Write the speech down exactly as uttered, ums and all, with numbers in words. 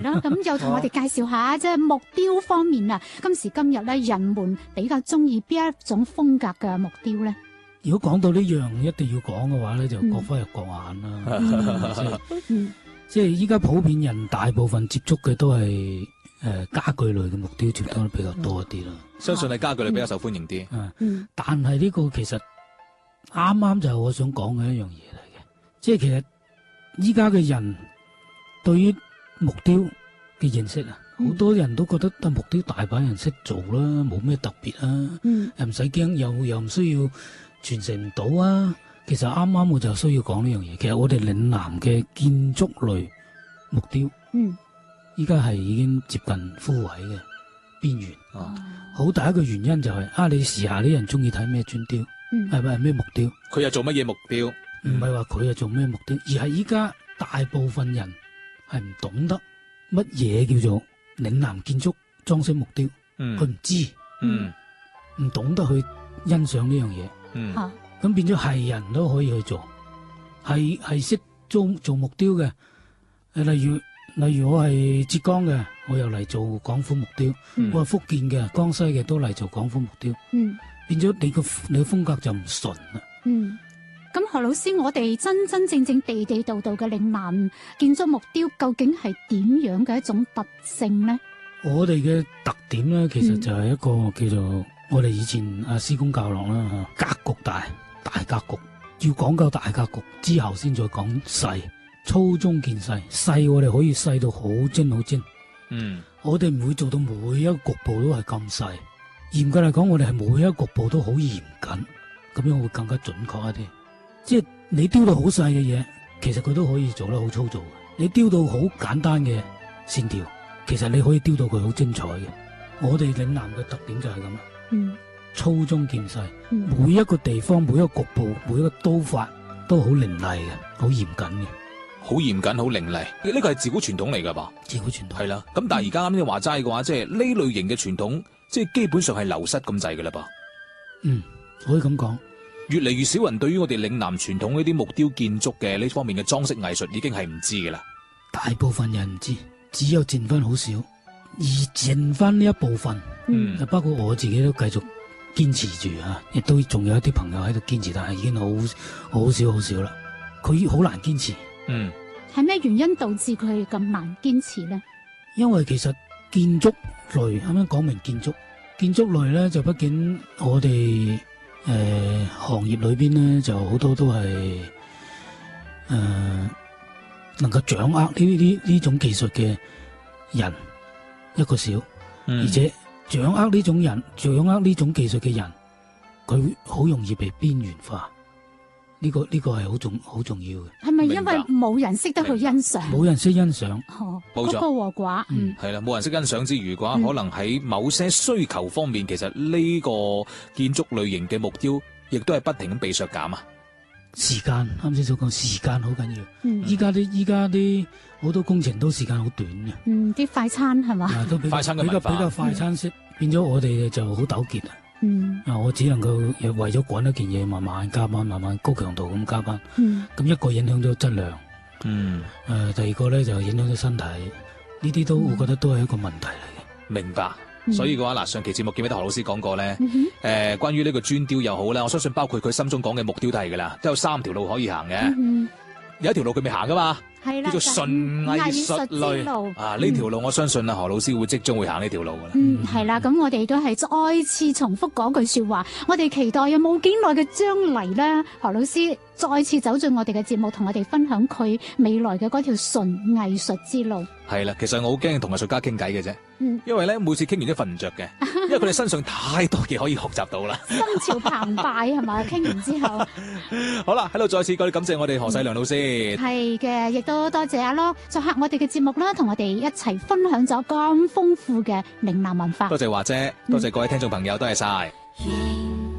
啦，咁又同我哋介紹下即係木雕方面啊。今時今日咧，人們比較中意邊一種風格嘅木雕咧？ 如果講到呢樣一定要講嘅話咧，就各花入各眼啦。即係依家普遍人大部分接觸嘅都係誒、呃、家具類嘅木雕，接觸得比較多一啲啦。 相信係家具類比較受歡迎啲。 嗯，嗯但係呢個其實啱啱就係我想講嘅一樣嘢嚟嘅，即係其實依家嘅人對於木雕嘅認識啊，好、嗯、多人都覺得木雕大把人識做啦，冇咩特別啊，嗯、又唔使驚，又又唔需要傳承唔到啊。其實啱啱我就需要講呢樣嘢。其實我哋嶺南嘅建築類木雕，嗯，依家係已經接近枯萎嘅邊緣。哦，好大一個原因就係、是、啊，你時下啲人中意睇咩磚雕，係咪係咩木雕？ 佢又做乜嘢木雕？ 唔係話佢又做咩木雕，而係依家大部分人係唔懂得乜嘢叫做嶺南建築裝飾木雕。嗯，佢唔知，嗯，唔懂得去欣賞呢樣嘢。嗯。啊咁變咗係人都可以去做，係係識做做木雕嘅。誒，例如例如我係浙江嘅，我又嚟做廣府木雕；嗯、我係福建嘅、江西嘅都嚟做廣府木雕。嗯，變咗你個你個風格就唔純啦。嗯， 咁何老師，我哋真真正正地地道道嘅嶺南建築木雕，究竟係點樣嘅一種特性呢？ 我哋嘅特點咧，其實就係一個叫做、嗯、我哋以前阿師公教落啦，格局大。大格局要講究大格局之後，先再講細，粗中見細。細我哋可以細到好精好精。嗯，我哋唔會做到每一個局部都係咁細。嚴格嚟講，我哋係每一個局部都好嚴謹，咁樣會更加準確一啲。即係你雕到好細嘅嘢，其實佢都可以做得好粗糙嘅。你雕到好簡單嘅線條，其實你可以雕到佢好精彩嘅。我哋嶺南嘅特點就係咁啦。嗯。粗中見細，每一個地方、每一個局部、每一個刀法都好凌厲嘅，好嚴謹嘅， 好嚴謹、好凌厲。呢個係自古傳統嚟噶吧？ 自古傳統係啦。咁但係而家啱先話齋嘅話，即係呢類型嘅傳統，即係基本上係流失咁滯噶啦噃。 嗯，可以咁講。 越嚟越少人對於我哋嶺南傳統呢啲木雕建築嘅呢方面嘅裝飾藝術已經係唔知噶啦。 大部分人唔知，只有剩翻好少，而剩翻呢一部分，嗯，就包括我自己都繼續堅持住啊，亦都仲有一啲朋友喺度堅持，但係已經好好少好少啦。佢好難堅持。嗯， 係咩原因導致佢咁難堅持咧？ 因為其實建築類啱啱講明建築，建築類咧就畢竟我哋誒、呃、行業裏邊咧就好多都係誒、呃、能夠掌握呢呢呢種技術嘅人一個少，嗯、而且。掌握呢種人，掌握呢種技術嘅人，佢好容易被邊緣化。呢、這個呢、這個係好重好重要嘅。 係咪因為冇人識得去欣賞？ 冇人識欣賞， 哦，冇錯，個和寡。嗯， 係啦，冇人識欣賞之餘嘅話，嗯、可能喺某些需求方面，其實呢個建築類型嘅目標，亦都係不停咁被削減啊。 時間啱先所講，時間好緊要。嗯，依家啲依家啲好多工程都時間好短嘅。 嗯，啲快餐係嘛？ 都比較快餐嘅比較比較快餐式，嗯、變咗我哋就好糾結啊。嗯，啊，我只能夠為咗趕一件嘢，慢慢加班，慢慢高強度咁加班。嗯，咁一個影響咗質量。嗯，誒、呃，第二個咧就影響咗身體，呢啲都、嗯、我覺得都係一個問題嚟嘅。 明白。所以嘅話嗱，上期節目記唔記得何老師講過咧？誒、嗯呃，關於呢個磚雕又好啦，我相信包括佢心中講嘅木雕都係噶啦，都有三條路可以行嘅。嗯、有一條路佢未行噶嘛， 係啦， 叫做純藝術類路啊。呢條路我相信啊，何老師會即將會行呢條路噶啦。 嗯，係啦，咁我哋都係再次重複嗰句說話，我哋期待有冇幾耐嘅將嚟咧，何老師再次走進我哋嘅節目，同我哋分享佢未來嘅嗰條純藝術之路。 係啦，其實我好驚同藝術家傾偈嘅啫。嗯，因為咧每次傾完都瞓唔着嘅，因為佢哋身上太多嘢可以學習到啦。 心潮澎湃係咪？傾完之後， 好啦，喺度再次過嚟感謝我哋何世良老師。係嘅、嗯， 亦都多謝阿咯作客我哋嘅節目啦，同我哋一齊分享咗咁豐富嘅嶺南文化。 多謝華姐，多謝各位聽眾朋友，多謝晒。